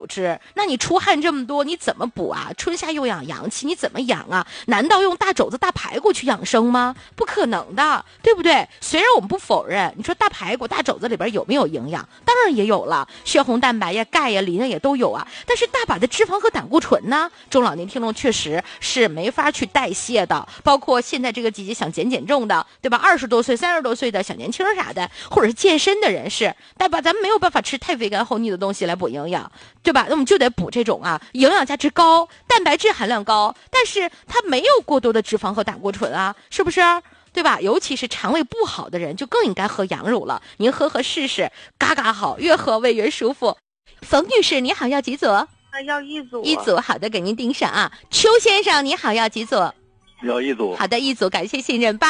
吃，那你出汗这么多，你怎么补啊？春夏又养阳气，你怎么养啊？难道用大肘子、大排骨去养生吗？不可能的，对不对？虽然我们不否认，你说大排骨、大肘子里边有没有营养？当然也有了，血红蛋白呀、钙呀、磷呀也都有啊。但是大把的脂肪和胆固醇呢，中老年听众确实是没法去代谢的。包括现在这个季节想减重的，对吧？20多岁、30多岁的小年轻啥的，或者是健身的人士，对吧？咱们没有办法吃太肥甘厚腻的东西来补营养。对吧？那我们就得补这种营养价值高、蛋白质含量高，但是它没有过多的脂肪和胆固醇啊，是不是？对吧？尤其是肠胃不好的人，就更应该喝羊乳了。您喝试试，嘎嘎好，越喝胃越舒服。冯女士，你好，要几组？ 要一组。 一组，好的，给您盯上啊。邱先生，你好，要几组？ 要一组。 好的，一组，感谢信任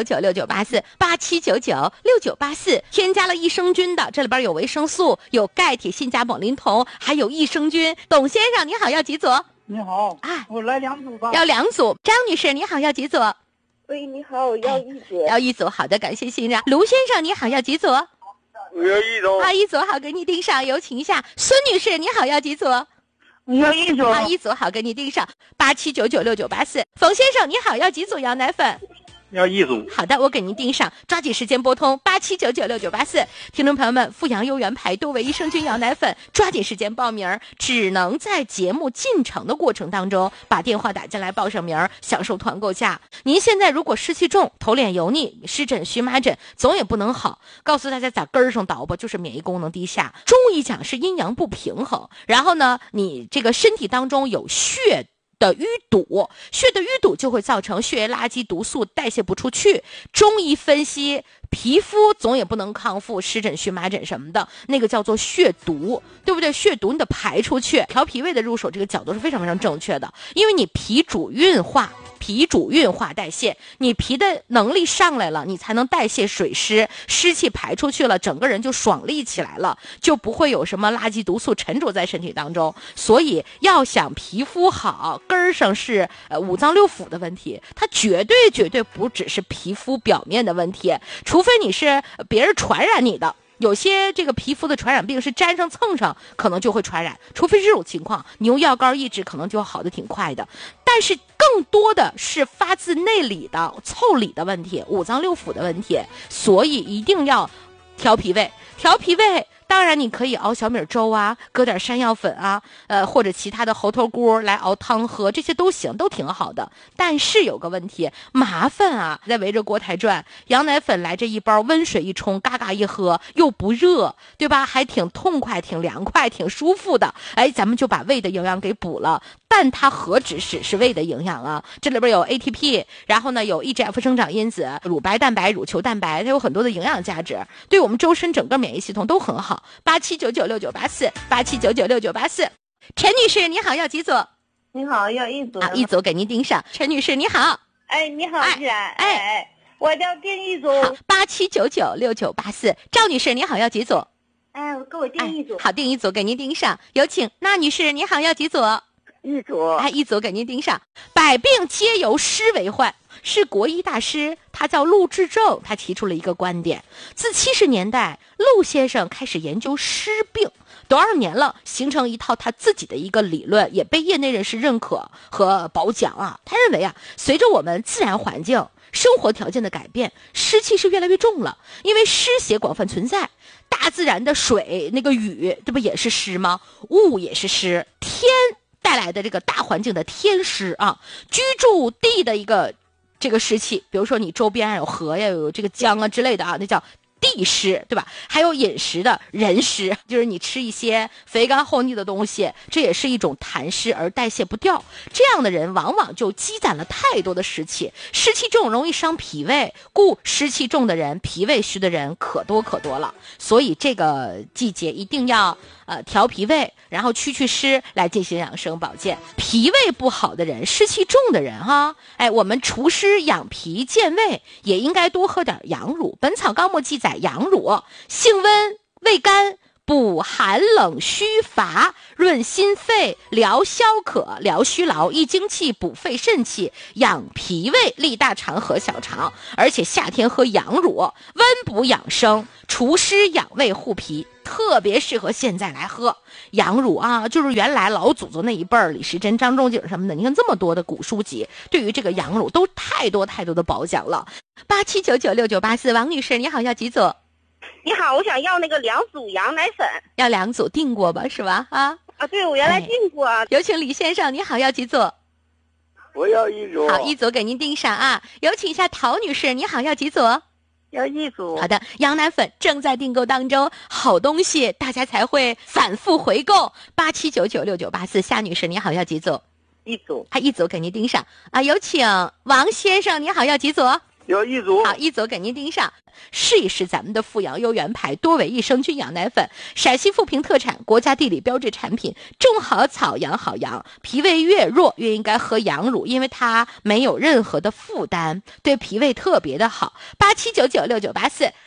，87996984，87996984，添加了益生菌的，这里边有维生素，有钙、铁、锌、钾、锰、磷、铜，还有益生菌。董先生你好，要几组？ 你好，我来2组吧。 要2组。张女士你好，要几组？ 喂，你好，要一组。 要一组，好的，感谢信任。卢先生你好，要几组？ 要一组。 一组，好，给你盯上，有请一下。孙女士你好，要几组？ 要一组。 一组，好，给你盯上，87996984。冯先生你好，要几组羊奶粉？ 要一组。 好的，我给您盯上，抓紧时间拨通87996984。听众朋友们，阜阳优元牌多维益生菌羊奶粉，抓紧时间报名，只能在节目进程的过程当中把电话打进来报上名，享受团购价。您现在如果湿气重、头脸油腻、湿疹、荨麻疹，总也不能好。告诉大家咋根儿上倒吧，就是免疫功能低下。中医讲是阴阳不平衡，然后呢，你这个身体当中有血的淤堵，血的淤堵就会造成血液垃圾毒素代谢不出去。中医分析，皮肤总也不能康复湿疹、荨麻疹什么的，那个叫做血毒，对不对？血毒你得排出去。调脾胃的入手这个角度是非常非常正确的，因为你脾主运化。脾主运化代谢，你脾的能力上来了，你才能代谢水湿，湿气排出去了，整个人就爽利起来了，就不会有什么垃圾毒素沉着在身体当中。所以要想皮肤好，根儿上是五脏六腑的问题，它绝对不只是皮肤表面的问题，除非你是别人传染你的。有些这个皮肤的传染病是沾上蹭上可能就会传染，除非是这种情况，你用药膏抑制可能就好的挺快的。但是更多的是发自内里的腠理的问题，五脏六腑的问题，所以一定要调脾胃。调脾胃当然你可以熬小米粥啊，搁点山药粉啊，或者其他的猴头菇来熬汤喝，这些都行，都挺好的。但是有个问题，麻烦啊，在围着锅台转，羊奶粉来这一包，温水一冲，嘎嘎一喝，又不热，对吧？还挺痛快，挺凉快，挺舒服的。咱们就把胃的营养给补了。但它何止是胃的营养啊？这里边有 ATP， 然后呢有 EGF 生长因子、乳白蛋白、乳球蛋白，它有很多的营养价值，对我们周身整个免疫系统都很好。87996984，87996984。陈女士你好，要几组？ 你好，要一组。 一组给您盯上。陈女士你好。 你好，依然。我要订一组。 好，87996984。赵女士你好，要几组？ 给我订一组。 好，订一组给您盯上。有请那女士你好，要几组？ 一组。 一组给您盯上。百病皆由湿为患，是国医大师，他叫陆志正，他提出了一个观点。自70年代，陆先生开始研究湿病，多少年了，形成一套他自己的一个理论，也被业内人士认可和褒奖啊。他认为随着我们自然环境、生活条件的改变，湿气是越来越重了，因为湿邪广泛存在。大自然的水，那个雨，这不也是湿吗？雾也是湿，天带来的这个大环境的天湿啊，居住地的一个这个湿气，比如说你周边有河呀，有这个江啊之类的啊，那叫地湿，对吧？还有饮食的人湿，就是你吃一些肥甘厚腻的东西，这也是一种痰湿而代谢不掉。这样的人往往就积攒了太多的湿气，湿气重容易伤脾胃，故湿气重的人、脾胃虚的人可多了。所以这个季节一定要调脾胃，然后祛湿来进行养生保健。脾胃不好的人、湿气重的人我们除湿养脾健胃，也应该多喝点羊乳。本草纲目记载，羊乳性温、味甘、 补寒冷虚乏，润心肺，疗消渴，疗虚劳，益精气，补肺肾气，养脾胃，利大肠和小肠。而且夏天喝羊乳，温补养生，除湿养胃护脾，特别适合现在来喝。羊乳啊，就是原来老祖宗那一辈儿，李时珍、张仲景什么的，你看这么多的古书籍，对于这个羊乳都太多的褒奖了。87996984，王女士你好，要几组？ 你好，我想要那个2组羊奶粉。 要2组，订过吧？是吧？啊， 对，我原来订过。 有请李先生，你好，要几组？ 我要1组。 好，1组给您订上啊。有请一下陶女士，你好，要几组？ 要1组。 好的，羊奶粉正在订购当中，好东西大家才会反复回购。87996984，夏女士你好，要几组 ？1组。 1组给您订上啊。有请王先生，你好，要几组？ 要1组。 好，1组给您订上。试一试咱们的富阳优元牌多维益生菌羊奶粉，陕西富平特产，国家地理标志产品，种好草养好羊。脾胃越弱越应该喝羊乳，因为它没有任何的负担，对脾胃特别的好。87996984，